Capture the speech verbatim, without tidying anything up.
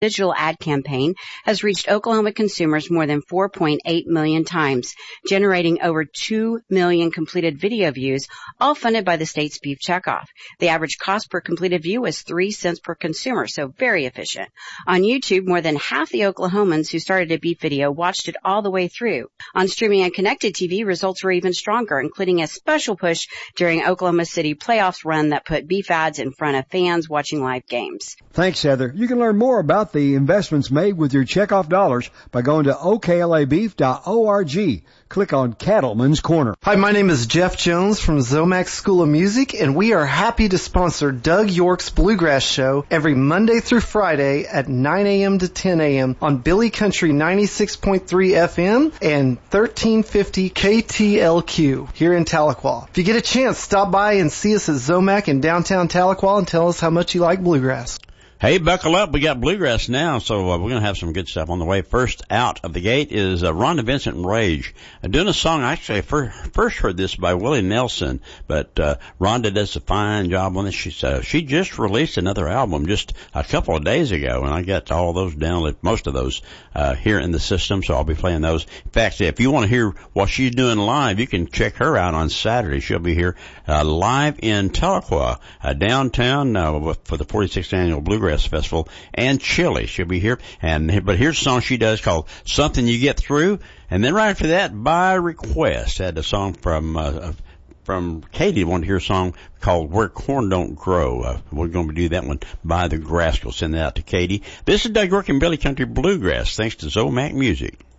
digital ad campaign has reached Oklahoma consumers more than four point eight million times, generating over two million completed video views, all funded by the state's beef checkoff. The average cost per completed view was three cents per consumer, so very efficient. On YouTube, more than half the Oklahomans who started a beef video watched it all the way through. On streaming and connected T V, results were even stronger, including a special push during Oklahoma City playoffs run that put beef ads in front of fans watching live games. Thanks, Heather. You can learn more about the investments made with your checkoff dollars by going to O K L A beef dot org. Click on Cattleman's Corner. Hi, my name is Jeff Jones from Zomax School of Music, and we are happy to sponsor Doug York's Bluegrass Show every Monday through Friday at nine a.m. to ten a.m. on Billy Country ninety-six point three F M and thirteen fifty K T L Q here in Tahlequah. If you get a chance, stop by and see us at Zomac in downtown Tahlequah and tell us how much you like bluegrass. Hey, buckle up. We got bluegrass now, so uh, we're going to have some good stuff on the way. First out of the gate is uh, Rhonda Vincent and Rage. Uh, doing a song, actually, I fir- first heard this by Willie Nelson, but uh, Rhonda does a fine job on this. She's, uh, she just released another album just a couple of days ago, and I got all those downloaded, most of those uh, here in the system, so I'll be playing those. In fact, if you want to hear what she's doing live, you can check her out on Saturday. She'll be here uh, live in Tahlequah, uh, downtown, uh, for the forty-sixth Annual Bluegrass Festival, and Chile. She'll be here. And but here's a song she does called Something You Get Through. And then right after that, by request, had a song from uh, from Katie. Wanted to hear a song called Where Corn Don't Grow. Uh, we're going to do that one by the Graskels. Send that out to Katie. This is Doug York and Billy Country Bluegrass, thanks to Zomac Music.